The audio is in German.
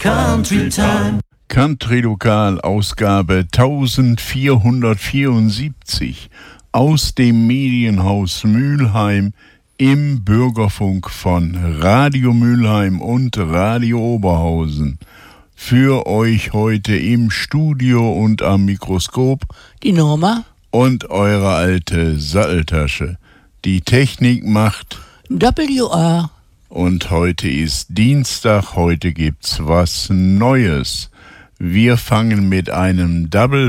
Country Time. Country Lokal, Ausgabe 1474 aus dem Medienhaus Mülheim im Bürgerfunk von Radio Mülheim und Radio Oberhausen. Für euch heute im Studio und am Mikroskop die Norma und eure alte Satteltasche. Die Technik macht WR. Und heute ist Dienstag, heute gibt's was Neues. Wir fangen mit einem Double